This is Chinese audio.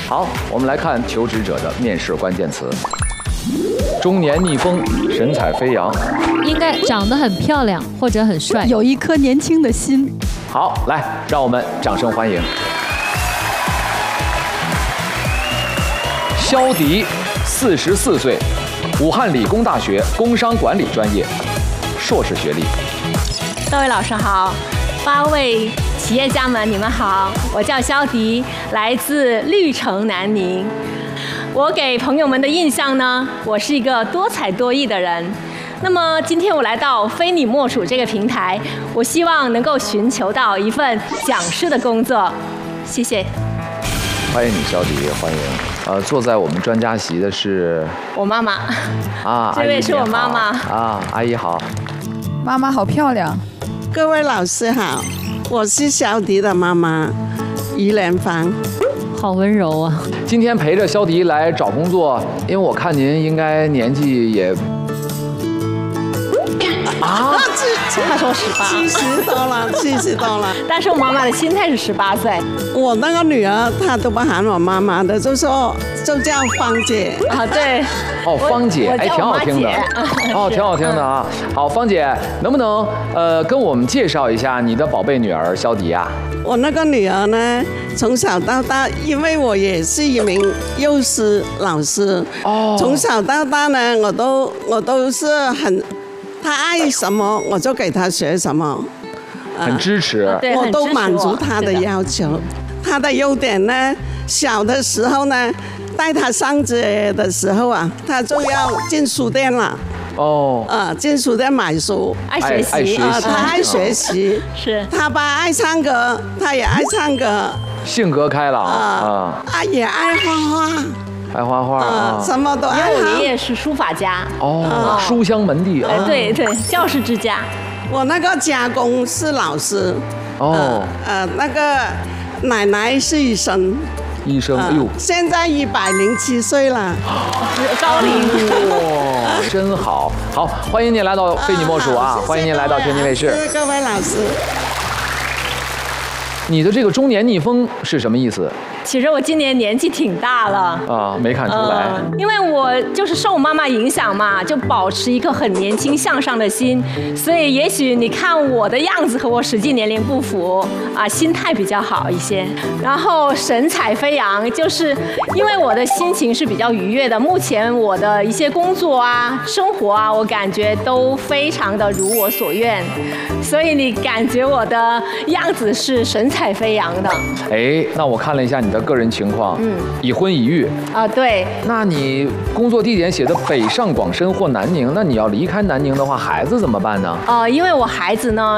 好，我们来看求职者的面试关键词：中年逆风，神采飞扬。 应该长得很漂亮或者很帅， 有一颗年轻的心。 好，来，让我们掌声欢迎肖迪，44岁，武汉理工大学工商管理专业，硕士学历。 各位老师好，8位企业家们，你们好，我叫肖迪，来自绿城南宁。我给朋友们的印象呢，我是一个多才多艺的人。那么今天我来到非你莫属这个平台，我希望能够寻求到一份讲师的工作。谢谢。 欢迎你，肖迪，欢迎。坐在我们专家席的是我妈妈。 啊， 这位是我妈妈。 啊，阿姨好。 妈妈好漂亮。 各位老师好，我是肖迪的妈妈于连芳。 好温柔啊！ 今天陪着肖迪来找工作，因为我看您应该年纪也他说18， 70多了，70多了。 但是我妈妈的心态是18岁。 我那个女儿她都不喊我妈妈的，就叫芳姐啊，对。 哦，芳姐，哎，挺好听的，哦，挺好听的啊。好，芳姐，能不能跟我们介绍一下你的宝贝女儿肖迪啊？ 我那个女儿呢，从小到大，因为我也是一名幼师老师，从小到大呢，我都是很，她爱什么我就给她学什么， 很支持， 我都满足她的要求。她的优点呢，小的时候呢，带她上学的时候啊，她就要进书店了。进书店买书， 爱学习， 他爱学习， 是他爸爱唱歌，他也爱唱歌， 性格开朗也爱画画， 爱画画什么都爱。 因为我爷爷是书法家， 书香门第啊， 对对，教师之家。 我那个家公是老师，那个奶奶是医生。 医生，哎呦， 现在107岁了， 高龄， 哇，真好，好，欢迎您来到非你莫属啊，欢迎您来到天津卫视， 谢谢各位老师。 你的这个中年逆风是什么意思？ 其实我今年年纪挺大了啊，没看出来。 因为我就是受我妈妈影响嘛，就保持一颗很年轻向上的心，所以也许你看我的样子和我实际年龄不符啊，心态比较好一些。然后神采飞扬，就是因为我的心情是比较愉悦的。目前我的一些工作啊、生活啊，我感觉都非常的如我所愿，所以你感觉我的样子是神采飞扬的。 哎，那我看了一下你的个人情况，已婚已育啊，对。 那你工作地点写的北上广深或南宁，那你要离开南宁的话，孩子怎么办呢？ 因为我孩子呢